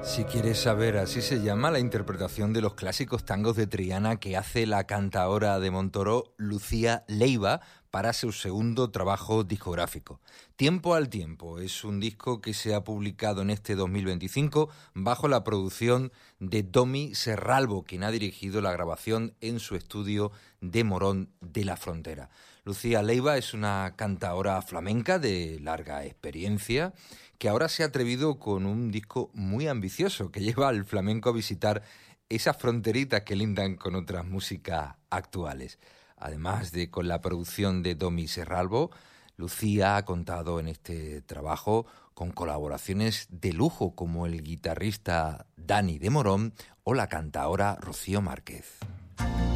Si quieres saber, así se llama la interpretación de los clásicos tangos de Triana que hace la cantaora de Montoro, Lucía Leiva, para su segundo trabajo discográfico. Tiempo al tiempo es un disco que se ha publicado en este 2025 bajo la producción de Domi Serralvo, quien ha dirigido la grabación en su estudio de Morón de la Frontera. Lucía Leiva es una cantaora flamenca de larga experiencia que ahora se ha atrevido con un disco muy ambicioso que lleva al flamenco a visitar esas fronteritas que lindan con otras músicas actuales. Además de con la producción de Domi Serralvo, Lucía ha contado en este trabajo con colaboraciones de lujo como el guitarrista Dani de Morón o la cantaora Rocío Márquez.